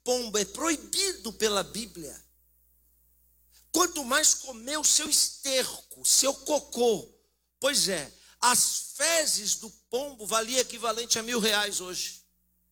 pombo é proibido pela Bíblia, quanto mais comer o seu esterco, seu cocô. Pois é, as fezes do pombo valia equivalente a R$1.000 hoje.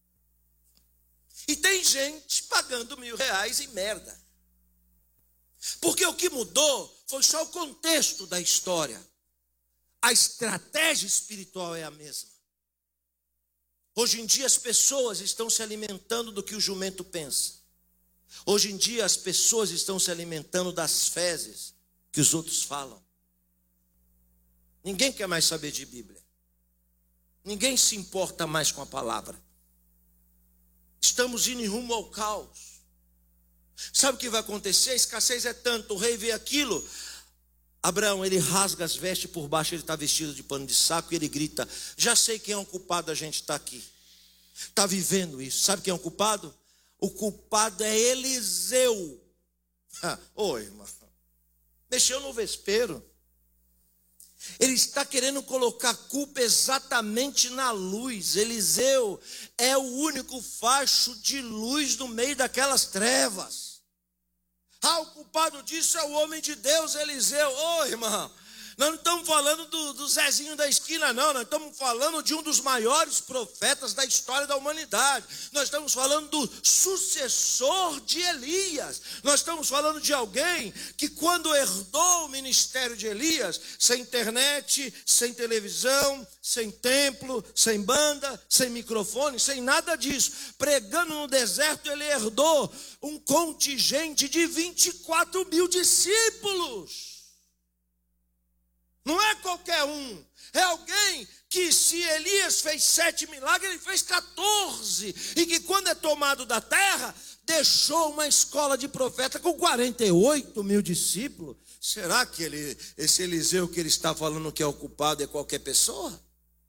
E tem gente pagando R$1.000 em merda. Porque o que mudou foi só o contexto da história. A estratégia espiritual é a mesma. Hoje em dia as pessoas estão se alimentando do que o jumento pensa. Hoje em dia as pessoas estão se alimentando das fezes que os outros falam. Ninguém quer mais saber de Bíblia. Ninguém se importa mais com a palavra. Estamos indo em rumo ao caos. Sabe o que vai acontecer? A escassez é tanto, o rei vê aquilo. Abraão, ele rasga as vestes, por baixo ele está vestido de pano de saco e ele grita: já sei quem é o culpado da gente estar aqui. Está vivendo isso. Sabe quem é o culpado? O culpado é Eliseu. Oi, irmão. Mexeu no vespeiro. Ele está querendo colocar a culpa exatamente na luz. Eliseu é o único facho de luz no meio daquelas trevas. O culpado disso é o homem de Deus, Eliseu. Irmão, nós não estamos falando do Zezinho da esquina, não. Nós estamos falando de um dos maiores profetas da história da humanidade. Nós estamos falando do sucessor de Elias. Nós estamos falando de alguém que, quando herdou o ministério de Elias, sem internet, sem televisão, sem templo, sem banda, sem microfone, sem nada disso, pregando no deserto, ele herdou um contingente de 24.000 discípulos. Não é qualquer um, é alguém que, se Elias fez 7 milagres, ele fez 14, e que, quando é tomado da terra, deixou uma escola de profeta com 48.000 discípulos. Será que esse Eliseu que ele está falando que é o culpado é qualquer pessoa?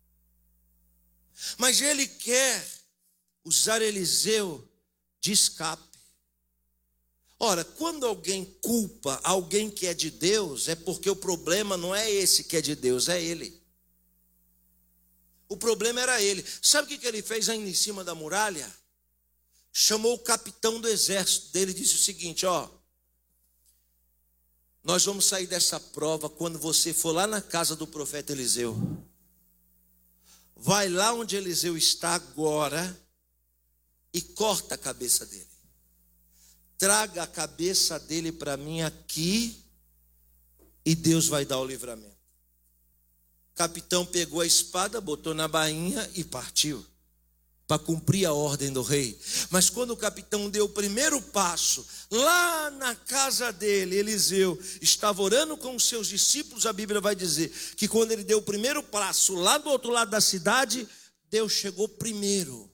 Mas ele quer usar Eliseu de escape. Ora, quando alguém culpa alguém que é de Deus, é porque o problema não é esse que é de Deus, é ele. O problema era ele. Sabe o que ele fez ainda em cima da muralha? Chamou o capitão do exército dele e disse o seguinte: nós vamos sair dessa prova quando você for lá na casa do profeta Eliseu. Vai lá onde Eliseu está agora e corta a cabeça dele. Traga a cabeça dele para mim aqui e Deus vai dar o livramento. O capitão pegou a espada, botou na bainha e partiu para cumprir a ordem do rei. Mas quando o capitão deu o primeiro passo, lá na casa dele, Eliseu estava orando com os seus discípulos. A Bíblia vai dizer que quando ele deu o primeiro passo lá do outro lado da cidade, Deus chegou primeiro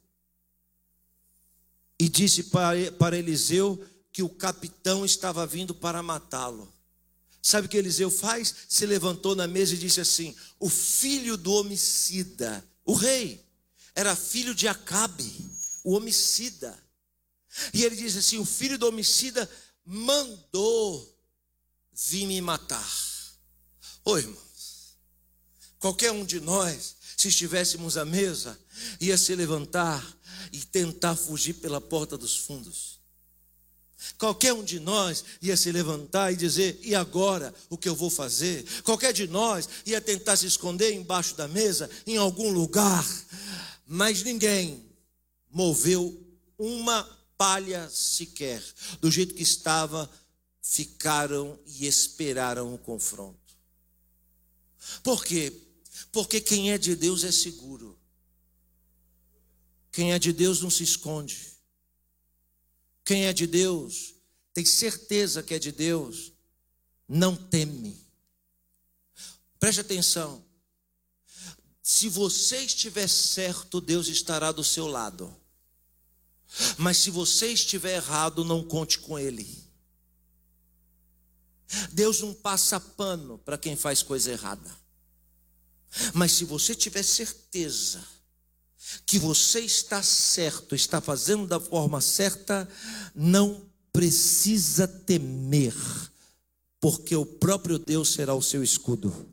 e disse para Eliseu que o capitão estava vindo para matá-lo. Sabe o que Eliseu faz? Se levantou na mesa e disse assim: o filho do homicida, o rei, era filho de Acabe, o homicida. E ele diz assim: o filho do homicida mandou vir me matar. Irmãos, qualquer um de nós, se estivéssemos à mesa, ia se levantar e tentar fugir pela porta dos fundos. Qualquer um de nós ia se levantar e dizer: e agora, o que eu vou fazer? Qualquer de nós ia tentar se esconder embaixo da mesa, em algum lugar. Mas ninguém moveu uma palha sequer. Do jeito que estava, ficaram e esperaram o confronto. Por quê? Porque quem é de Deus é seguro. Quem é de Deus não se esconde. Quem é de Deus, tem certeza que é de Deus, não teme. Preste atenção. Se você estiver certo, Deus estará do seu lado. Mas se você estiver errado, não conte com Ele. Deus não passa pano para quem faz coisa errada. Mas se você tiver certeza que você está certo, está fazendo da forma certa, não precisa temer, porque o próprio Deus será o seu escudo.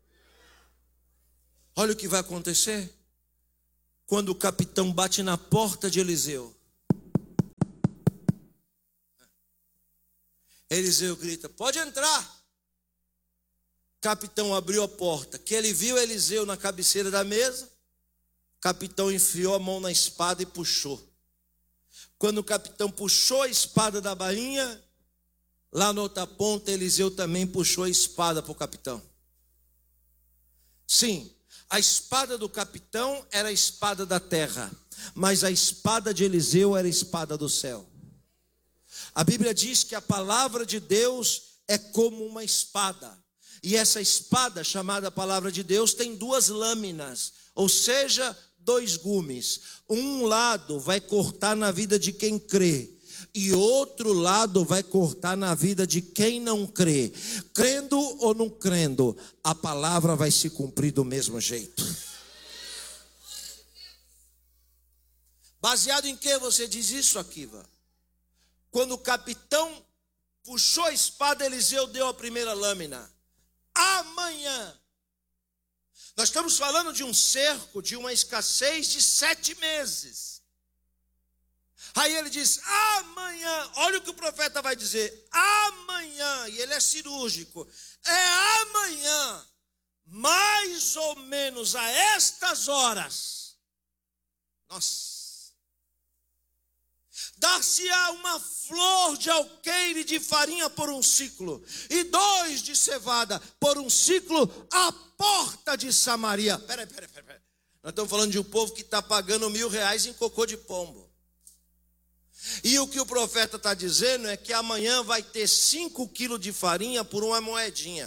Olha o que vai acontecer quando o capitão bate na porta de Eliseu. Eliseu grita: pode entrar. Capitão abriu a porta, que ele viu Eliseu na cabeceira da mesa. Capitão enfiou a mão na espada e puxou. Quando o capitão puxou a espada da bainha, lá na outra ponta, Eliseu também puxou a espada para o capitão. Sim, a espada do capitão era a espada da terra, mas a espada de Eliseu era a espada do céu. A Bíblia diz que a palavra de Deus é como uma espada. E essa espada, chamada palavra de Deus, tem duas lâminas, ou seja, dois gumes. Um lado vai cortar na vida de quem crê, e outro lado vai cortar na vida de quem não crê. Crendo ou não crendo, a palavra vai se cumprir do mesmo jeito. Baseado em que você diz isso, Akiva? Quando o capitão puxou a espada, Eliseu deu a primeira lâmina. Amanhã. Nós estamos falando de um cerco, de uma escassez de 7 meses. Aí ele diz: amanhã. Olha o que o profeta vai dizer: amanhã. E ele é cirúrgico. É amanhã, mais ou menos a estas horas. Nossa. Dar-se-á uma flor de alqueire de farinha por um ciclo, e 2 de cevada por um ciclo, à porta de Samaria. Peraí. Nós estamos falando de um povo que está pagando R$1.000 em cocô de pombo. E o que o profeta está dizendo é que amanhã vai ter 5 quilos de farinha por uma moedinha.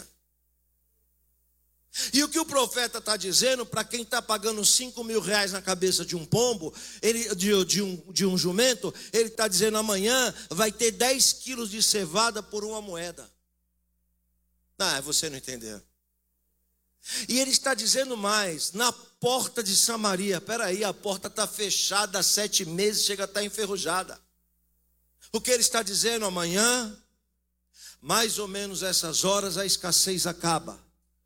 E o que o profeta está dizendo, para quem está pagando R$5.000 na cabeça de um pombo, de um jumento, ele está dizendo: amanhã vai ter 10 quilos de cevada por uma moeda. Você não entendeu. E ele está dizendo mais: na porta de Samaria. Peraí, a porta está fechada há 7 meses, chega a estar enferrujada. O que ele está dizendo? Amanhã, mais ou menos essas horas, a escassez acaba.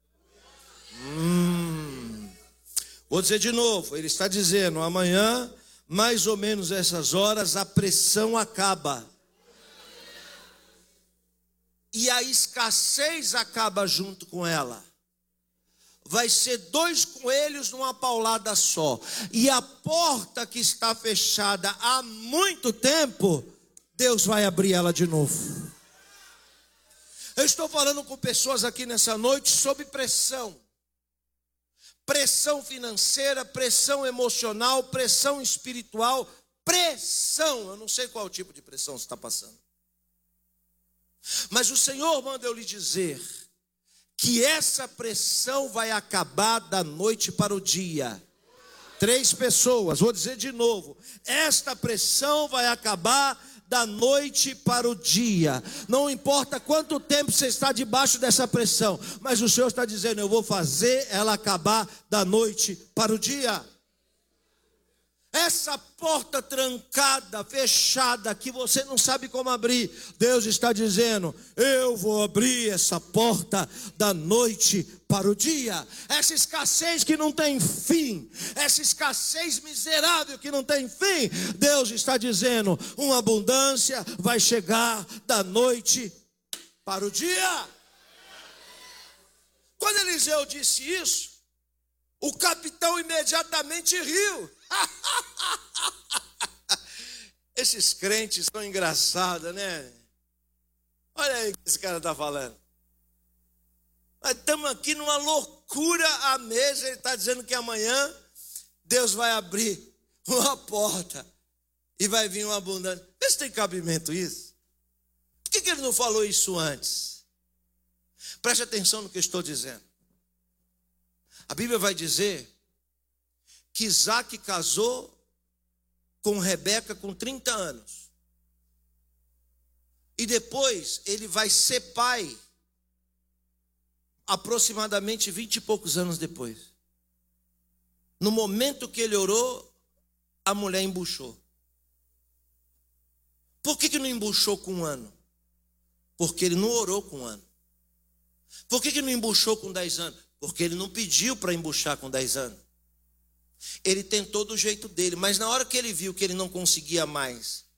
Vou dizer de novo, ele está dizendo: amanhã, mais ou menos essas horas, a pressão acaba. E a escassez acaba junto com ela. Vai ser 2 coelhos numa paulada só. E a porta que está fechada há muito tempo, Deus vai abrir ela de novo. Eu estou falando com pessoas aqui nessa noite sobre pressão. Pressão financeira, pressão emocional, pressão espiritual, pressão. Eu não sei qual tipo de pressão você está passando. Mas o Senhor manda eu lhe dizer que essa pressão vai acabar da noite para o dia. 3 pessoas, vou dizer de novo. Esta pressão vai acabar da noite para o dia. Não importa quanto tempo você está debaixo dessa pressão, mas o Senhor está dizendo: eu vou fazer ela acabar da noite para o dia. Essa porta trancada, fechada, que você não sabe como abrir, Deus está dizendo: eu vou abrir essa porta da noite para o dia. Essa escassez que não tem fim, essa escassez miserável que não tem fim, Deus está dizendo: uma abundância vai chegar da noite para o dia. Quando Eliseu disse isso, o capitão imediatamente riu. Esses crentes são engraçados, né? Olha aí o que esse cara está falando. Nós estamos aqui numa loucura à mesa. Ele está dizendo que amanhã Deus vai abrir uma porta e vai vir uma abundância. Vê se tem cabimento isso. Por que ele não falou isso antes? Preste atenção no que eu estou dizendo. A Bíblia vai dizer que Isaac casou com Rebeca com 30 anos. E depois ele vai ser pai aproximadamente 20 e poucos anos depois. No momento que ele orou, a mulher embuchou. Por que não embuchou com 1 ano? Porque ele não orou com 1 ano. Por que não embuchou com 10 anos? Porque ele não pediu para embuchar com 10 anos. Ele tentou do jeito dele, mas na hora que ele viu que ele não conseguia mais